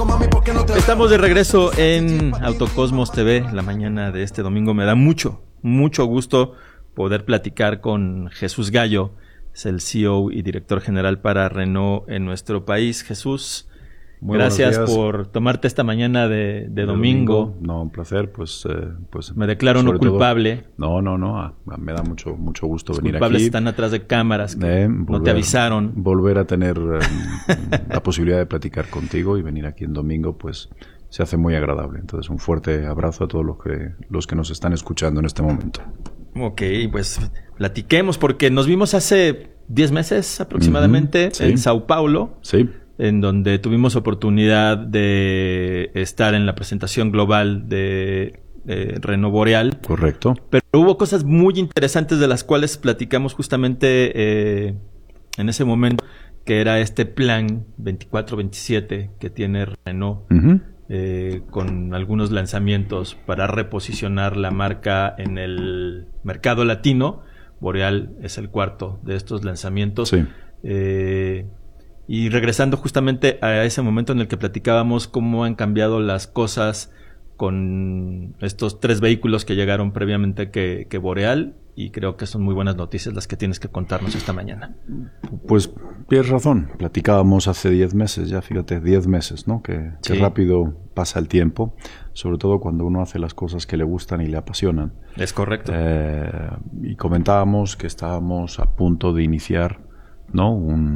Estamos de regreso en Autocosmos TV la mañana de este domingo. Me da mucho gusto poder platicar con Jesús Gallo, es el CEO y director general para Renault en nuestro país. Jesús, muy gracias por tomarte esta mañana de domingo. No, un placer, pues me declaro no culpable. No, me da mucho gusto venir aquí. Los culpables están atrás de cámaras, no te avisaron. Volver a tener la posibilidad de platicar contigo y venir aquí en domingo, pues se hace muy agradable. Entonces, un fuerte abrazo a todos los que nos están escuchando en este momento. Ok, pues platiquemos, porque nos vimos hace 10 meses aproximadamente en Sao Paulo. Sí. En donde tuvimos oportunidad de estar en la presentación global de Renault Boreal. Correcto. Pero hubo cosas muy interesantes de las cuales platicamos justamente en ese momento, que era este plan 24-27 que tiene Renault, con algunos lanzamientos para reposicionar la marca en el mercado latino. Boreal es el cuarto de estos lanzamientos. Sí. Y regresando justamente a ese momento en el que platicábamos cómo han cambiado las cosas con estos 3 vehículos que llegaron previamente que Boreal, y creo que son muy buenas noticias las que tienes que contarnos esta mañana. Pues tienes razón, platicábamos hace 10 meses, ya fíjate, 10 meses, ¿no? Que rápido pasa el tiempo, sobre todo cuando uno hace las cosas que le gustan y le apasionan. Es correcto. Y comentábamos que estábamos a punto de iniciar, ¿no?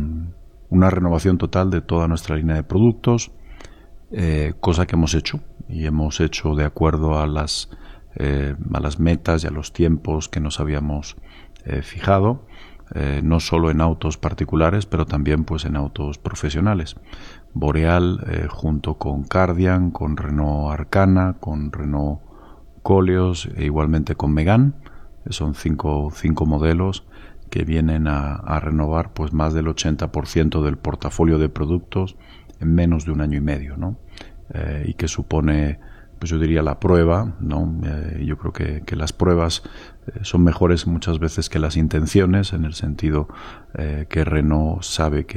Una renovación total de toda nuestra línea de productos, cosa que hemos hecho, y hemos hecho de acuerdo a las metas y a los tiempos que nos habíamos fijado, no solo en autos particulares, pero también pues en autos profesionales. Boreal, junto con Kardian, con Renault Arcana, con Renault Koleos e igualmente con Megane, son cinco modelos que vienen a renovar pues más del 80% del portafolio de productos en menos de un año y medio, ¿no? Y que supone, pues yo diría, la prueba, ¿no? Yo creo que las pruebas son mejores muchas veces que las intenciones, en el sentido que Renault sabe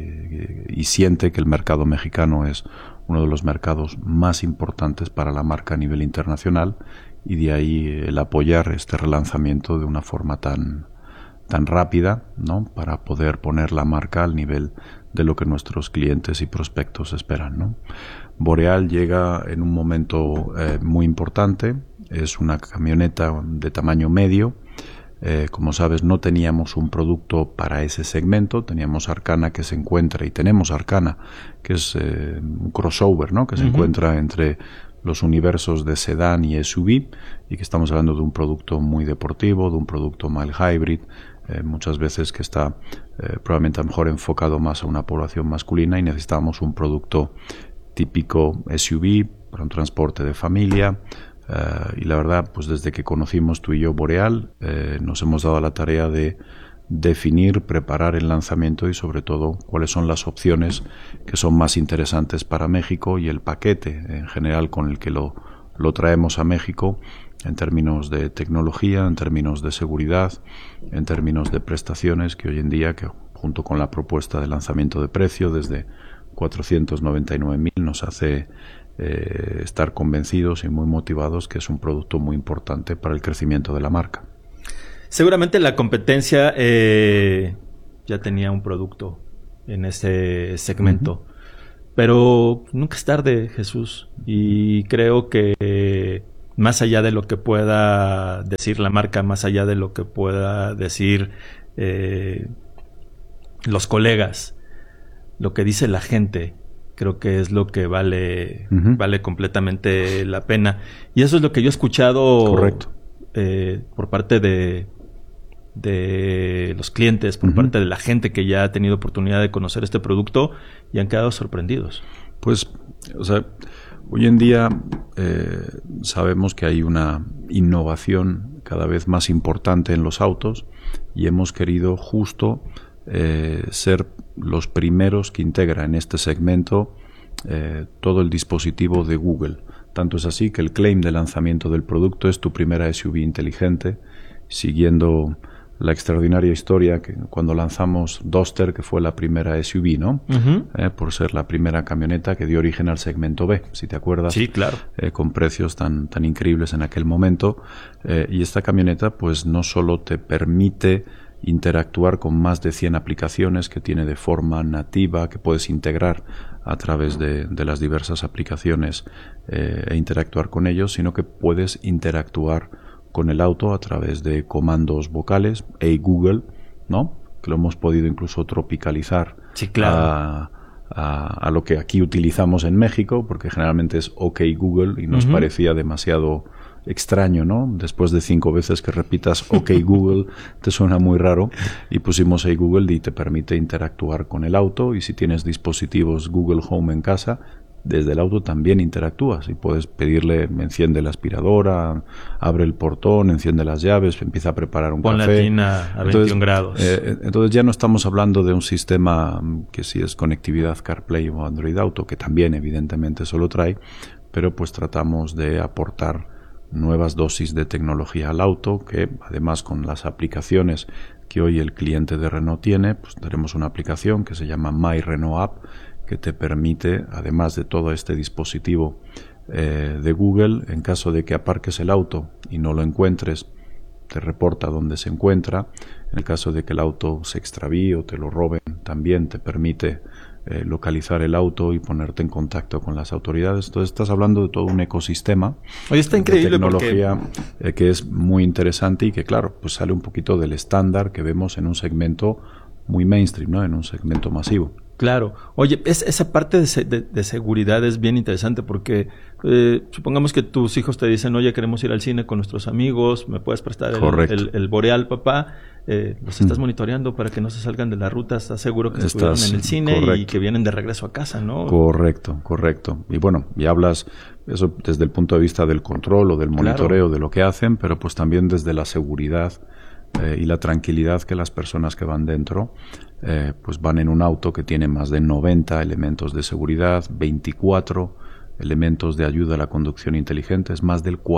y siente que el mercado mexicano es uno de los mercados más importantes para la marca a nivel internacional, y de ahí el apoyar este relanzamiento de una forma tan rápida, ¿no? Para poder poner la marca al nivel de lo que nuestros clientes y prospectos esperan, ¿no? Boreal llega en un momento muy importante. Es una camioneta de tamaño medio. Como sabes, no teníamos un producto para ese segmento. Teníamos Arcana, que se encuentra, y tenemos Arcana, que es un crossover, ¿no? Que se encuentra entre los universos de sedán y SUV, y que estamos hablando de un producto muy deportivo, de un producto mild hybrid, muchas veces que está probablemente a lo mejor enfocado más a una población masculina, y necesitamos un producto típico SUV para un transporte de familia. Y la verdad, pues desde que conocimos tú y yo Boreal, nos hemos dado la tarea de definir, preparar el lanzamiento y sobre todo cuáles son las opciones que son más interesantes para México, y el paquete en general con el que lo traemos a México, en términos de tecnología, en términos de seguridad, en términos de prestaciones, que hoy en día, que junto con la propuesta de lanzamiento de precio desde 499.000, nos hace estar convencidos y muy motivados que es un producto muy importante para el crecimiento de la marca. Seguramente la competencia ya tenía un producto en ese segmento, pero nunca es tarde, Jesús, y creo que más allá de lo que pueda decir la marca, más allá de lo que pueda decir los colegas, lo que dice la gente, creo que es lo que vale completamente la pena. Y eso es lo que yo he escuchado. Correcto. Por parte de los clientes, por parte de la gente que ya ha tenido oportunidad de conocer este producto y han quedado sorprendidos. Pues, o sea, hoy en día sabemos que hay una innovación cada vez más importante en los autos, y hemos querido justo ser los primeros que integra en este segmento todo el dispositivo de Google. Tanto es así que el claim de lanzamiento del producto es tu primera SUV inteligente, siguiendo la extraordinaria historia que cuando lanzamos Duster, que fue la primera SUV, ¿no? Por ser la primera camioneta que dio origen al segmento B, si te acuerdas. Sí, claro. Con precios tan increíbles en aquel momento. Y esta camioneta, pues no solo te permite interactuar con más de 100 aplicaciones que tiene de forma nativa, que puedes integrar a través de las diversas aplicaciones e interactuar con ellos, sino que puedes interactuar con el auto a través de comandos vocales, Hey Google, ¿no? Que lo hemos podido incluso tropicalizar, sí, claro, a lo que aquí utilizamos en México, porque generalmente es OK Google y nos parecía demasiado extraño, ¿no? Después de 5 veces que repitas OK Google, te suena muy raro, y pusimos Hey Google y te permite interactuar con el auto, y si tienes dispositivos Google Home en casa, desde el auto también interactúas y puedes pedirle, enciende la aspiradora, abre el portón, enciende las llaves, empieza a preparar un café. Pon la tina a 21 grados. Entonces ya no estamos hablando de un sistema que si es conectividad CarPlay o Android Auto, que también evidentemente eso lo trae, pero pues tratamos de aportar nuevas dosis de tecnología al auto, que además con las aplicaciones que hoy el cliente de Renault tiene, pues tenemos una aplicación que se llama My Renault App, que te permite, además de todo este dispositivo de Google, en caso de que aparques el auto y no lo encuentres, te reporta dónde se encuentra. En el caso de que el auto se extravíe o te lo roben, también te permite localizar el auto y ponerte en contacto con las autoridades. Entonces estás hablando de todo un ecosistema. Oye, está increíble, de tecnología que es muy interesante y que, claro, pues sale un poquito del estándar que vemos en un segmento muy mainstream, ¿no? En un segmento masivo. Claro. Oye, esa parte de seguridad es bien interesante porque supongamos que tus hijos te dicen, oye, queremos ir al cine con nuestros amigos, ¿me puedes prestar el Boreal, papá? Los estás monitoreando para que no se salgan de la ruta, estás seguro que estuvieron en el cine y que vienen de regreso a casa, ¿no? Correcto. Y bueno, y hablas eso desde el punto de vista del control o del monitoreo de lo que hacen, pero pues también desde la seguridad y la tranquilidad que las personas que van dentro pues van en un auto que tiene más de 90 elementos de seguridad, 24 elementos de ayuda a la conducción inteligente, es más del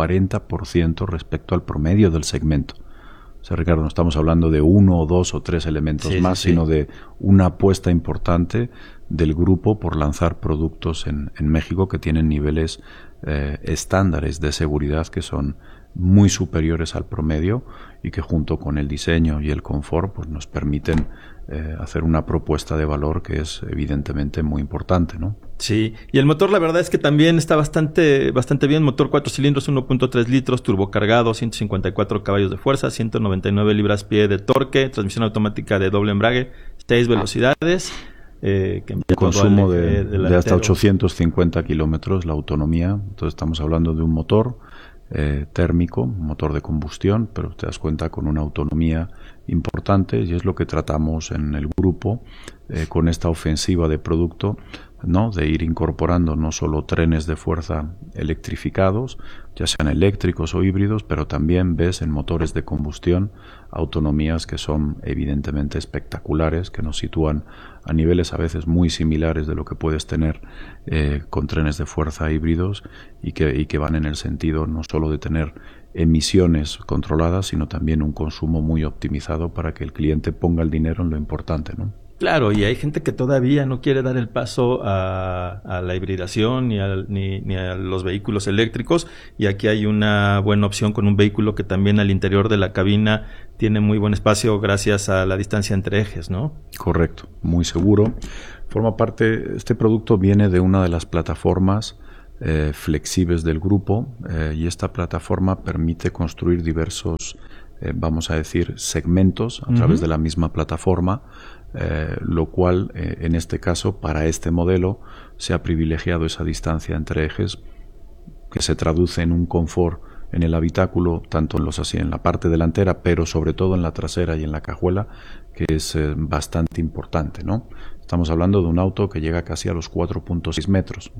40% respecto al promedio del segmento. O sea, Ricardo, no estamos hablando de 1 o 2 o 3 elementos más, sino de una apuesta importante del grupo por lanzar productos en México que tienen niveles estándares de seguridad que son muy superiores al promedio y que junto con el diseño y el confort pues nos permiten hacer una propuesta de valor que es evidentemente muy importante, ¿no? Sí, y el motor la verdad es que también está bastante bien, motor 4 cilindros, 1.3 litros, turbocargado, 154 caballos de fuerza, 199 libras-pie de torque, transmisión automática de doble embrague, 6 velocidades. Consumo de hasta 850 kilómetros la autonomía. Entonces estamos hablando de un motor térmico, motor de combustión, pero te das cuenta con una autonomía importante, y es lo que tratamos en el grupo con esta ofensiva de producto, ¿no? De ir incorporando no solo trenes de fuerza electrificados, ya sean eléctricos o híbridos, pero también ves en motores de combustión autonomías que son evidentemente espectaculares, que nos sitúan a niveles a veces muy similares de lo que puedes tener con trenes de fuerza híbridos y que van en el sentido no solo de tener emisiones controladas, sino también un consumo muy optimizado para que el cliente ponga el dinero en lo importante, ¿no? Claro, y hay gente que todavía no quiere dar el paso a la hibridación ni a los vehículos eléctricos, y aquí hay una buena opción con un vehículo que también al interior de la cabina tiene muy buen espacio gracias a la distancia entre ejes, ¿no? Correcto, muy seguro. Forma parte, este producto viene de una de las plataformas flexibles del grupo, y esta plataforma permite construir diversos vamos a decir segmentos a través de la misma plataforma, lo cual en este caso para este modelo se ha privilegiado esa distancia entre ejes que se traduce en un confort en el habitáculo, tanto en la parte delantera, pero sobre todo en la trasera y en la cajuela, que es bastante importante, ¿no? Estamos hablando de un auto que llega casi a los 4.6 metros.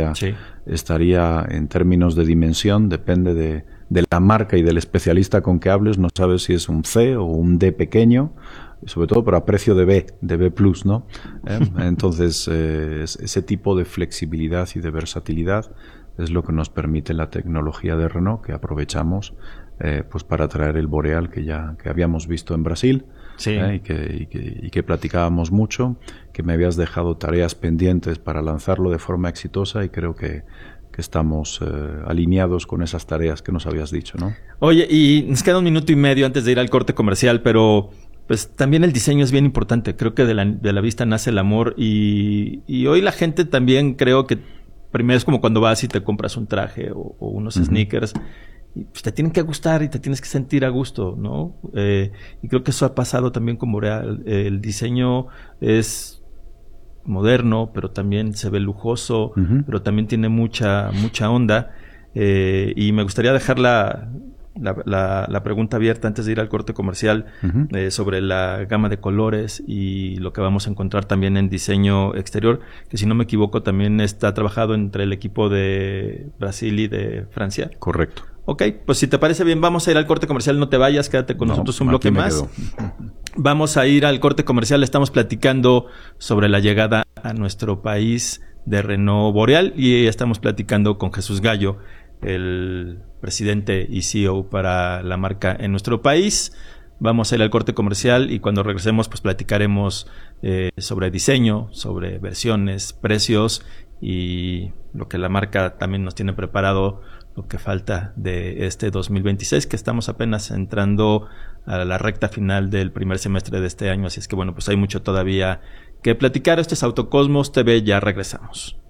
Estaría en términos de dimensión, depende de la marca y del especialista con que hables, no sabes si es un C o un D pequeño, sobre todo pero a precio de B+, ¿no? Entonces, ese tipo de flexibilidad y de versatilidad es lo que nos permite la tecnología de Renault, que aprovechamos pues para traer el Boreal que habíamos visto en Brasil. Sí. Y que platicábamos mucho, que me habías dejado tareas pendientes para lanzarlo de forma exitosa, y creo que estamos alineados con esas tareas que nos habías dicho, ¿no? Oye, y nos queda 1 minuto y medio antes de ir al corte comercial, pero pues también el diseño es bien importante. Creo que de la vista nace el amor, y hoy la gente también, creo que primero es como cuando vas y te compras un traje o unos sneakers. Y pues te tienen que gustar y te tienes que sentir a gusto, ¿no? Y creo que eso ha pasado también con Boreal. El diseño es moderno, pero también se ve lujoso, pero también tiene mucha onda. Y me gustaría dejar la pregunta abierta antes de ir al corte comercial, sobre la gama de colores y lo que vamos a encontrar también en diseño exterior, que si no me equivoco también está trabajado entre el equipo de Brasil y de Francia. Correcto. Ok, pues si te parece bien, vamos a ir al corte comercial. No te vayas, quédate con nosotros un bloque más. Vamos a ir al corte comercial. Estamos platicando sobre la llegada a nuestro país de Renault Boreal, y estamos platicando con Jesús Gallo, el presidente y CEO para la marca en nuestro país. Vamos a ir al corte comercial, y cuando regresemos pues platicaremos sobre diseño, sobre versiones, precios y lo que la marca también nos tiene preparado, lo que falta de este 2026, que estamos apenas entrando a la recta final del primer semestre de este año. Así es que bueno, pues hay mucho todavía que platicar. Esto es Autocosmos TV, ya regresamos.